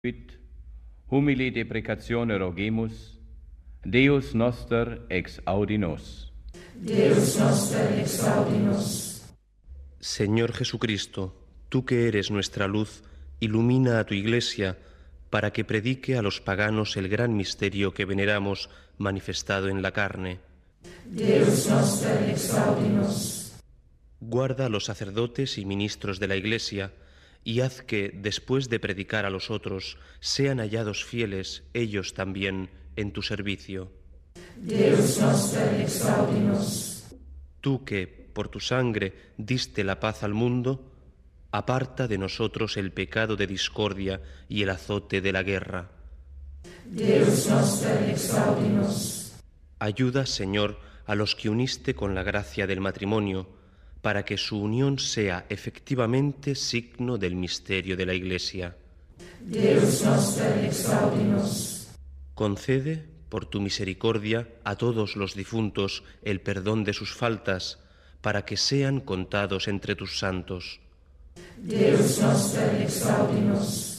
Quid humili deprecatione rogemus, Deus noster exaudi nos. Deus noster exaudi nos. Señor Jesucristo, tú que eres nuestra luz, ilumina a tu Iglesia para que predique a los paganos el gran misterio que veneramos manifestado en la carne. Deus noster exaudi nos. Guarda a los sacerdotes y ministros de la Iglesia y haz que, después de predicar a los otros, sean hallados fieles ellos también en tu servicio. Deus noster exaudi nos. Tú que, por tu sangre, diste la paz al mundo, aparta de nosotros el pecado de discordia y el azote de la guerra. Deus noster exaudi nos. Ayuda, Señor, a los que uniste con la gracia del matrimonio, para que su unión sea efectivamente signo del misterio de la Iglesia. Deus noster exaudi nos. Concede, por tu misericordia, a todos los difuntos el perdón de sus faltas, para que sean contados entre tus santos. Deus noster exaudi nos.